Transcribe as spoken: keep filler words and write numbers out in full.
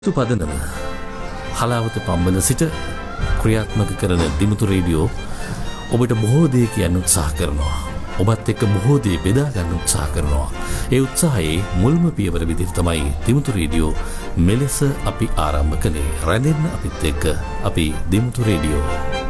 පදනම හලාවත පම්බල සිට ක්‍රියාත්මක කරන දිමුතු රේඩියෝ ඔබට බොහෝ දේ කියන්න උත්සාහ කරනවා. ඔබත් එක්ක බොහෝ දේ බෙදා ගන්න උත්සාහ කරනවා. ඒ උත්සාහයේ මුල්ම පියවර විදිහට තමයි දිමුතු රේඩියෝ මෙලෙස අපි ආරම්භ කළේ. රැඳෙන්න අපිත් එක්ක අපි දිමුතු රේඩියෝ.